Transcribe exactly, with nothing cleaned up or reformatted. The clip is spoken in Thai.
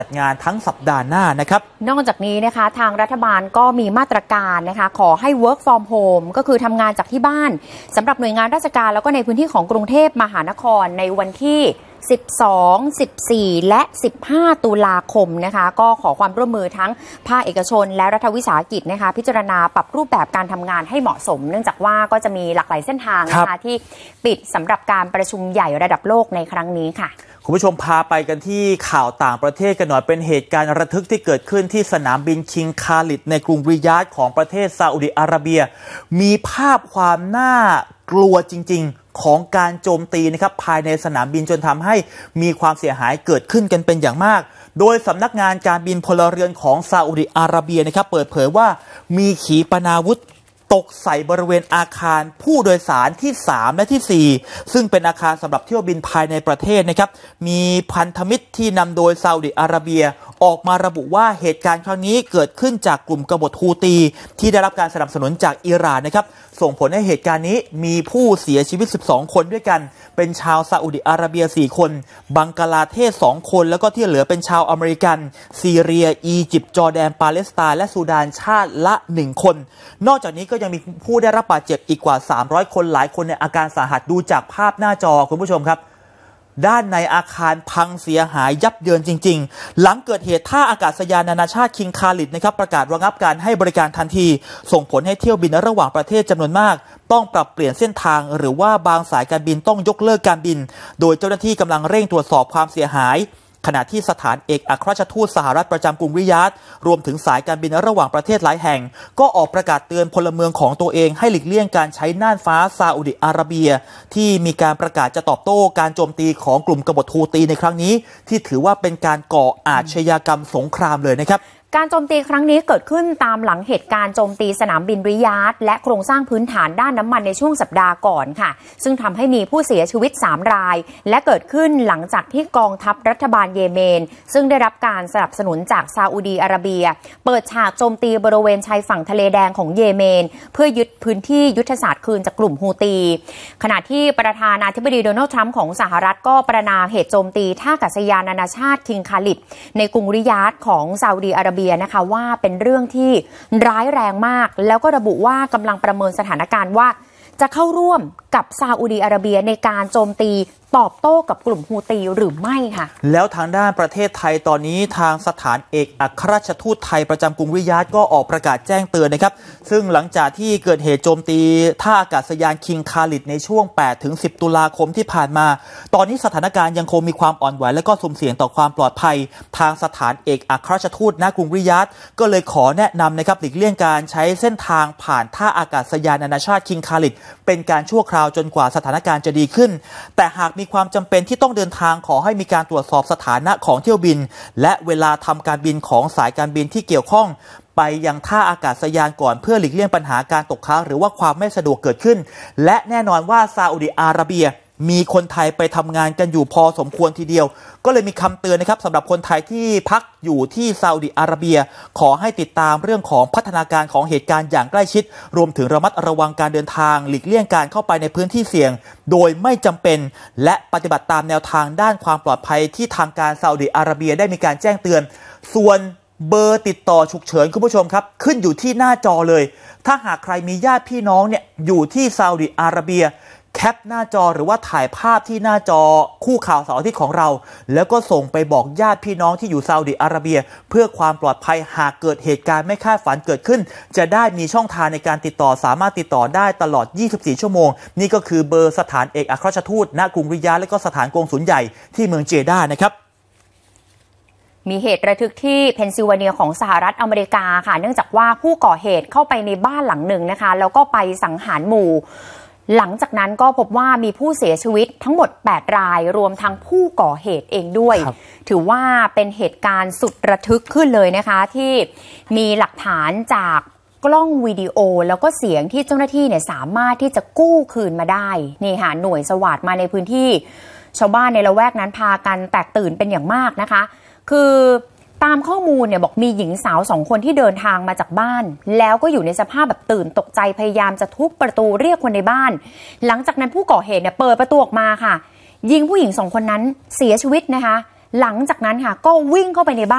จัดงานทั้งสัปดาห์หน้านะครับนอกจากนี้นะคะทางรัฐบาลก็มีมาตรการนะคะขอให้ work from home ก็คือทำงานจากที่บ้านสำหรับหน่วยงานราชการแล้วก็ในพื้นที่ของกรุงเทพมหานครในวันที่สิบสอง สิบสี่ และสิบห้าตุลาคมนะคะก็ขอความร่วมมือทั้งภาคเอกชนและรัฐวิสาหกิจนะคะพิจารณาปรับรูปแบบการทำงานให้เหมาะสมเนื่องจากว่าก็จะมีหลากหลายเส้นทางนะคะที่ปิดสำหรับการประชุมใหญ่ระดับโลกในครั้งนี้ค่ะคุณผู้ชมพาไปกันที่ข่าวต่างประเทศกันหน่อยเป็นเหตุการณ์ระทึกที่เกิดขึ้นที่สนามบินคิงคาลิดในกรุงริยาดของประเทศซาอุดิอาระเบียมีภาพความน่ากลัวจริงๆของการโจมตีนะครับภายในสนามบินจนทำให้มีความเสียหายเกิดขึ้นกันเป็นอย่างมากโดยสำนักงานการบินพลเรือนของซาอุดิอาระเบียนะครับเปิดเผยว่ามีขีปนาวุธตกใส่บริเวณอาคารผู้โดยสารที่สามและที่สี่ซึ่งเป็นอาคารสำหรับเที่ยวบินภายในประเทศนะครับมีพันธมิตรที่นำโดยซาอุดิอาระเบียออกมาระบุว่าเหตุการณ์ครั้งนี้เกิดขึ้นจากกลุ่มกบฏฮูตีที่ได้รับการสนับสนุนจากอิหร่านนะครับส่งผลให้เหตุการณ์นี้มีผู้เสียชีวิตสิบสองคนด้วยกันเป็นชาวซาอุดิอาระเบียสี่คนบังกลาเทศสองคนแล้วก็ที่เหลือเป็นชาวอเมริกันซีเรียอียิปต์จอร์แดนปาเลสไตน์และซูดานชาติละหนึ่งคนนอกจากนี้ก็ยังมีผู้ได้รับบาดเจ็บอีกกว่าสามร้อยคนหลายคนในอาการสาหัสดูจากภาพหน้าจอคุณผู้ชมครับด้านในอาคารพังเสียหายยับเยินจริงๆหลังเกิดเหตุท่าอากาศยานนานาชาติคิงคาลิดนะครับประกาศระงับการให้บริการทันทีส่งผลให้เที่ยวบินระหว่างประเทศจำนวนมากต้องปรับเปลี่ยนเส้นทางหรือว่าบางสายการบินต้องยกเลิกการบินโดยเจ้าหน้าที่กำลังเร่งตรวจสอบความเสียหายขณะที่สถานเอกอัครราชทูตสหรัฐประจำกรุงริยาดรวมถึงสายการบินระหว่างประเทศหลายแห่งก็ออกประกาศเตือนพลเมืองของตัวเองให้หลีกเลี่ยงการใช้น่านฟ้าซาอุดิอาระเบียที่มีการประกาศจะตอบโต้การโจมตีของกลุ่มกบฏฮูตีในครั้งนี้ที่ถือว่าเป็นการก่ออาชญากรรมสงครามเลยนะครับการโจมตีครั้งนี้เกิดขึ้นตามหลังเหตุการณ์โจมตีสนามบินริยาดและโครงสร้างพื้นฐานด้านน้ำมันในช่วงสัปดาห์ก่อนค่ะซึ่งทำให้มีผู้เสียชีวิตสามรายและเกิดขึ้นหลังจากที่กองทัพรัฐบาลเยเมนซึ่งได้รับการสนับสนุนจากซาอุดีอาระเบียเปิดฉากโจมตีบริเวณชายฝั่งทะเลแดงของเยเมนเพื่อยึดพื้นที่ยุทธศาสตร์คืนจากกลุ่มฮูตีขณะที่ประธานาธิบดีโดนัลด์ทรัมป์ของสหรัฐก็ประณามเหตุโจมตีท่าอากาศยานนานาชาติคิงคาลิดในกรุงริยาดของซาอุดีอาระเบียนะคะว่าเป็นเรื่องที่ร้ายแรงมากแล้วก็ระบุว่ากำลังประเมินสถานการณ์ว่าจะเข้าร่วมกับซาอุดีอาระเบียในการโจมตีตอบโต้กับกลุ่มฮูตีหรือไม่ค่ะแล้วทางด้านประเทศไทยตอนนี้ทางสถานเอกอัครราชทูตไทยประจำกรุงริยาดก็ออกประกาศแจ้งเตือนนะครับซึ่งหลังจากที่เกิดเหตุโจมตีท่าอากาศยานคิงคาลิดในช่วง แปดถึงสิบ ตุลาคมที่ผ่านมาตอนนี้สถานการณ์ยังคงมีความอ่อนไหวและก็สุ่มเสี่ยงต่อความปลอดภัยทางสถานเอกอัครราชทูตณกรุงริยาดก็เลยขอแนะนำนะครับหลีกเลี่ยงการใช้เส้นทางผ่านท่าอากาศยานนานาชาติคิงคาลิดเป็นการชั่วคราวจนกว่าสถานการณ์จะดีขึ้นแต่หากมีความจำเป็นที่ต้องเดินทางขอให้มีการตรวจสอบสถานะของเที่ยวบินและเวลาทำการบินของสายการบินที่เกี่ยวข้องไปยังท่าอากาศยานก่อนเพื่อหลีกเลี่ยงปัญหาการตกค้างหรือว่าความไม่สะดวกเกิดขึ้นและแน่นอนว่าซาอุดิอาระเบียมีคนไทยไปทำงานกันอยู่พอสมควรทีเดียวก็เลยมีคำเตือนนะครับสำหรับคนไทยที่พักอยู่ที่ซาอุดิอาระเบียขอให้ติดตามเรื่องของพัฒนาการของเหตุการณ์อย่างใกล้ชิดรวมถึงระมัดระวังการเดินทางหลีกเลี่ยงการเข้าไปในพื้นที่เสี่ยงโดยไม่จำเป็นและปฏิบัติตามแนวทางด้านความปลอดภัยที่ทางการซาอุดิอาระเบียได้มีการแจ้งเตือนส่วนเบอร์ติดต่อฉุกเฉินคุณผู้ชมครับขึ้นอยู่ที่หน้าจอเลยถ้าหากใครมีญาติพี่น้องเนี่ยอยู่ที่ซาอุดิอาระเบียแคปหน้าจอหรือว่าถ่ายภาพที่หน้าจอคู่ข่าวเสาร์อาทิตย์ของเราแล้วก็ส่งไปบอกญาติพี่น้องที่อยู่ซาอุดิอาระเบียเพื่อความปลอดภัยหากเกิดเหตุการณ์ไม่คาดฝันเกิดขึ้นจะได้มีช่องทางในการติดต่อสามารถติดต่อได้ตลอดยี่สิบสี่ชั่วโมงนี่ก็คือเบอร์สถานเอกอัครราชทูตณกรุงริยาดและก็สถานกงสุลใหญ่ที่เมืองเจด้านะครับมีเหตุระทึกที่เพนซิลเวเนียของสหรัฐอเมริกาค่ะเนื่องจากว่าผู้ก่อเหตุเข้าไปในบ้านหลังหนึ่งนะคะแล้วก็ไปสังหารหมู่หลังจากนั้นก็พบว่ามีผู้เสียชีวิตทั้งหมดแปดรายรวมทั้งผู้ก่อเหตุเองด้วยถือว่าเป็นเหตุการณ์สุดระทึกขึ้นเลยนะคะที่มีหลักฐานจากกล้องวิดีโอแล้วก็เสียงที่เจ้าหน้าที่เนี่ยสามารถที่จะกู้คืนมาได้นี่ค่ะหน่วยสวาทมาในพื้นที่ชาวบ้านในละแวกนั้นพากันแตกตื่นเป็นอย่างมากนะคะคือตามข้อมูลเนี่ยบอกมีหญิงสาวสองคนที่เดินทางมาจากบ้านแล้วก็อยู่ในสภาพแบบตื่นตกใจพยายามจะทุบประตูเรียกคนในบ้านหลังจากนั้นผู้ก่อเหตุเนี่ยเปิดประตูออกมาค่ะยิงผู้หญิงสองคนนั้นเสียชีวิตนะคะหลังจากนั้นค่ะก็วิ่งเข้าไปในบ้าน